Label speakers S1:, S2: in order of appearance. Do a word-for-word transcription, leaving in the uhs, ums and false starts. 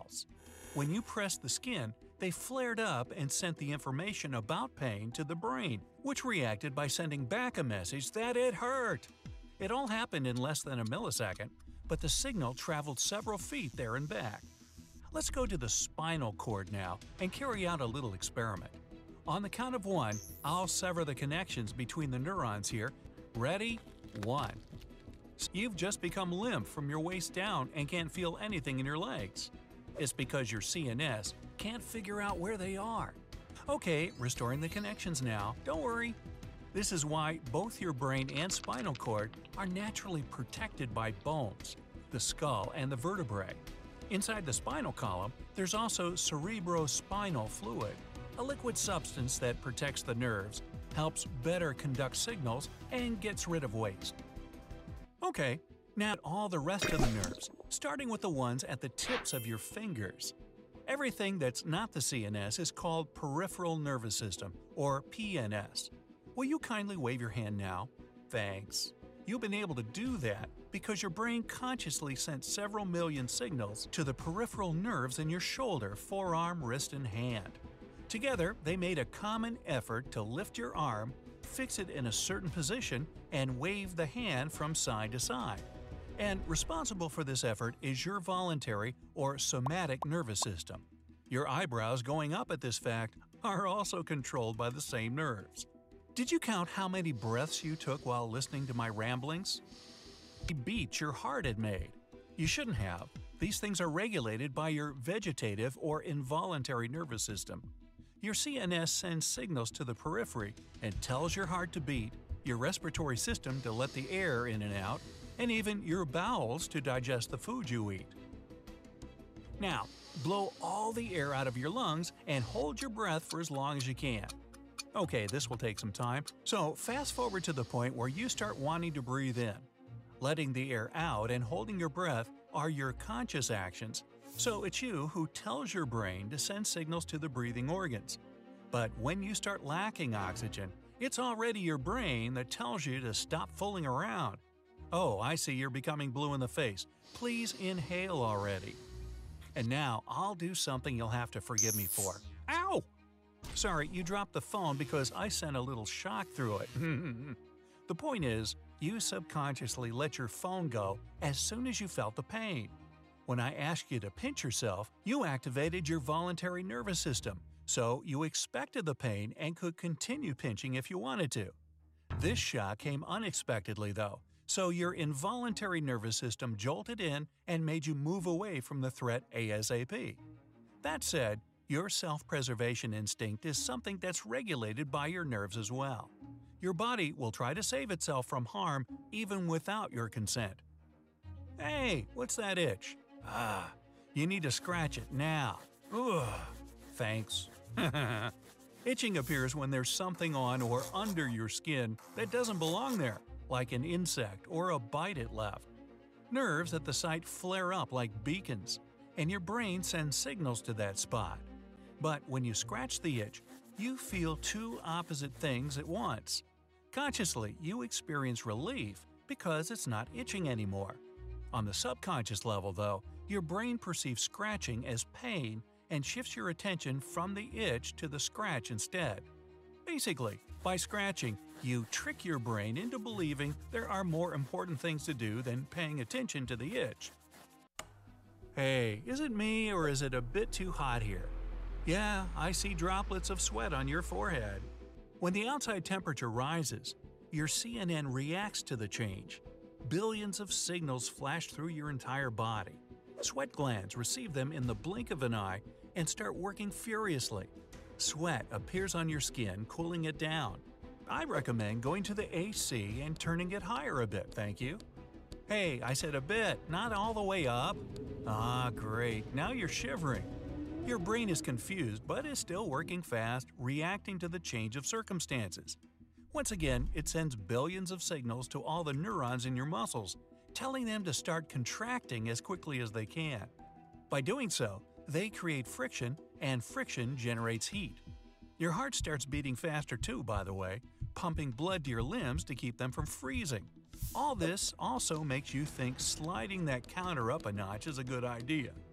S1: cells. When you pressed the skin, they flared up and sent the information about pain to the brain, which reacted by sending back a message that it hurt. It all happened in less than a millisecond, but the signal traveled several feet there and back. Let's go to the spinal cord now and carry out a little experiment. On the count of one, I'll sever the connections between the neurons here. Ready? One. You've just become limp from your waist down and can't feel anything in your legs. It's because your C N S can't figure out where they are. Okay, restoring the connections now. Don't worry. This is why both your brain and spinal cord are naturally protected by bones, the skull, and the vertebrae. Inside the spinal column, there's also cerebrospinal fluid, a liquid substance that protects the nerves, helps better conduct signals, and gets rid of waste. Okay, now all the rest of the nerves, starting with the ones at the tips of your fingers. Everything that's not the C N S is called peripheral nervous system, or P N S. Will you kindly wave your hand now? Thanks. You've been able to do that because your brain consciously sent several million signals to the peripheral nerves in your shoulder, forearm, wrist, and hand. Together, they made a common effort to lift your arm, fix it in a certain position, and wave the hand from side to side. And responsible for this effort is your voluntary or somatic nervous system. Your eyebrows going up at this fact are also controlled by the same nerves. Did you count how many breaths you took while listening to my ramblings? The beats your heart had made. You shouldn't have. These things are regulated by your vegetative or involuntary nervous system. Your C N S sends signals to the periphery and tells your heart to beat, your respiratory system to let the air in and out, and even your bowels to digest the food you eat. Now, blow all the air out of your lungs and hold your breath for as long as you can. Okay, this will take some time, so fast forward to the point where you start wanting to breathe in. Letting the air out and holding your breath are your conscious actions, so it's you who tells your brain to send signals to the breathing organs. But when you start lacking oxygen, it's already your brain that tells you to stop fooling around. Oh, I see you're becoming blue in the face. Please inhale already. And now I'll do something you'll have to forgive me for. Ow! Sorry, you dropped the phone because I sent a little shock through it. The point is, you subconsciously let your phone go as soon as you felt the pain. When I asked you to pinch yourself, you activated your voluntary nervous system, so you expected the pain and could continue pinching if you wanted to. This shock came unexpectedly though, so your involuntary nervous system jolted in and made you move away from the threat ASAP. That said, your self-preservation instinct is something that's regulated by your nerves as well. Your body will try to save itself from harm even without your consent. Hey, what's that itch? Ah, you need to scratch it now. Ugh, thanks. Itching appears when there's something on or under your skin that doesn't belong there, like an insect or a bite it left. Nerves at the site flare up like beacons, and your brain sends signals to that spot. But when you scratch the itch, you feel two opposite things at once. Consciously, you experience relief because it's not itching anymore. On the subconscious level, though, your brain perceives scratching as pain and shifts your attention from the itch to the scratch instead. Basically, by scratching, you trick your brain into believing there are more important things to do than paying attention to the itch. Hey, is it me or is it a bit too hot here? Yeah, I see droplets of sweat on your forehead. When the outside temperature rises, your C N N reacts to the change. Billions of signals flash through your entire body. Sweat glands receive them in the blink of an eye and start working furiously. Sweat appears on your skin, cooling it down. I recommend going to the A C and turning it higher a bit, thank you. Hey, I said a bit, not all the way up. Ah, great, now you're shivering. Your brain is confused but is still working fast, reacting to the change of circumstances. Once again, it sends billions of signals to all the neurons in your muscles, telling them to start contracting as quickly as they can. By doing so, they create friction, and friction generates heat. Your heart starts beating faster too, by the way, pumping blood to your limbs to keep them from freezing. All this also makes you think sliding that counter up a notch is a good idea.